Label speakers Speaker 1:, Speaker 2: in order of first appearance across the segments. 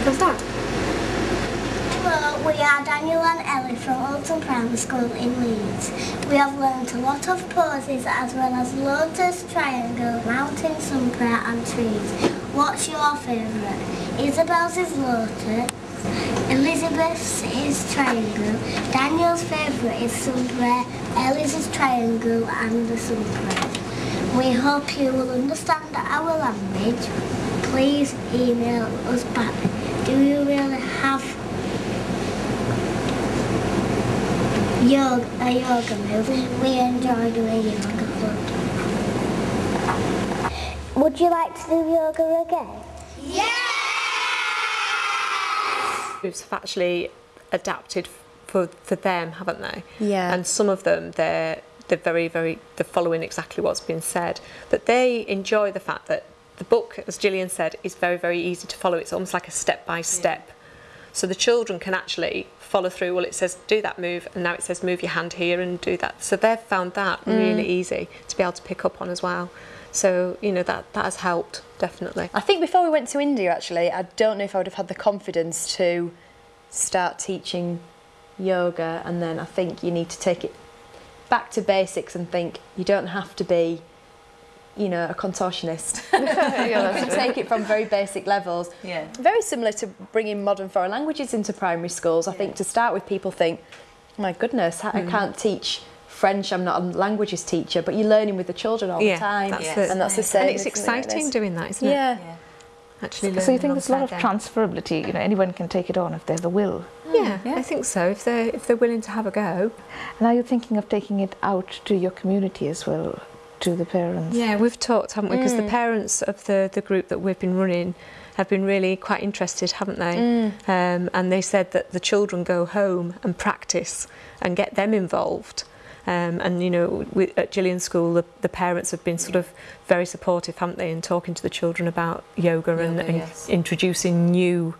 Speaker 1: What's that?
Speaker 2: Hello, we are Daniel and Ellie from Alton Primary School in Leeds. We have learnt a lot of poses as well as lotus, triangle, mountain, sun prayer and trees. What's your favourite? Isabel's is lotus, Elizabeth's is triangle, Daniel's favourite is sun prayer, Ellie's is triangle and the sun prayer. We hope you will understand our language. Please email us back. Do you really have a yoga move? We enjoy doing yoga club. Would you like to do yoga again?
Speaker 1: Yes! Moves have actually adapted for them, haven't they?
Speaker 3: Yeah.
Speaker 1: And some of them, they're following exactly what's been said. But they enjoy the fact that the book, as Gillian said, is very, very easy to follow. It's almost like a step-by-step. Yeah. So the children can actually follow through. Well, it says do that move, and now it says move your hand here and do that. So they've found that really easy to be able to pick up on as well. So, you know, that has helped, definitely.
Speaker 3: I think before we went to India, actually, I don't know if I would have had the confidence to start teaching yoga, and then I think you need to take it back to basics and think you don't have to be, you know, a contortionist. You can take it from very basic levels.
Speaker 4: Yeah.
Speaker 3: Very similar to bringing modern foreign languages into primary schools. I think to start with, people think, my goodness, I can't teach French, I'm not a languages teacher, but you're learning with the children all the time. And that's the same.
Speaker 1: And it's exciting doing that, isn't it?
Speaker 3: Yeah.
Speaker 1: Actually,
Speaker 5: so you think there's a lot of transferability, you know, anyone can take it on if there's the will?
Speaker 1: Yeah, I think so, if they're willing to have a go.
Speaker 5: And are you thinking of taking it out to your community as well, to the parents?
Speaker 1: Yeah, we've talked, haven't we? Because the parents of the group that we've been running have been really quite interested, haven't they? And they said that the children go home and practice and get them involved. And, you know, at Gillian School, the parents have been sort of very supportive, haven't they, in talking to the children about yoga and introducing new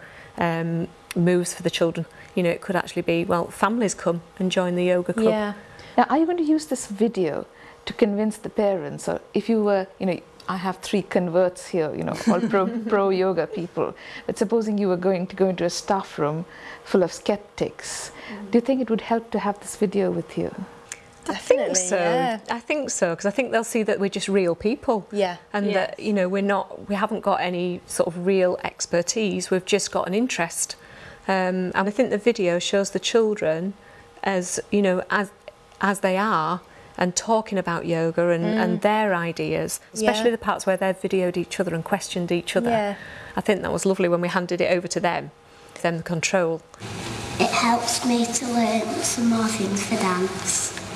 Speaker 1: moves for the children. You know, it could actually be, well, families come and join the yoga club.
Speaker 3: Yeah.
Speaker 5: Now, are you going to use this video to convince the parents? Or if you were, you know, I have 3 converts here, you know, all pro yoga people. But supposing you were going to go into a staff room full of skeptics, do you think it would help to have this video with you?
Speaker 1: I think so. Yeah. I think so, because I think they'll see that we're just real people.
Speaker 3: Yeah.
Speaker 1: And that, you know, we haven't got any sort of real expertise. We've just got an interest. And I think the video shows the children as, you know, as they are, and talking about yoga and their ideas, especially the parts where they've videoed each other and questioned each other.
Speaker 3: Yeah.
Speaker 1: I think that was lovely when we handed it over to them, the control.
Speaker 2: It helps me to learn some more things for dance.